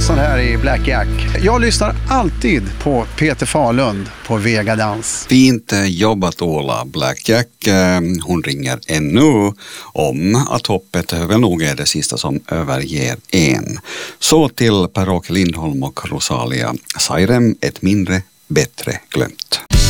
Jonsson här i Black Jack. Jag lyssnar alltid på Peter Fahlund på Vegadans. Fint jobbat Ola. Black Jack, hon ringer ännu om att hoppet väl nog är det sista som överger en. Så till Per-Åke Lindholm och Rosalia Sairem, ett mindre, bättre glömt.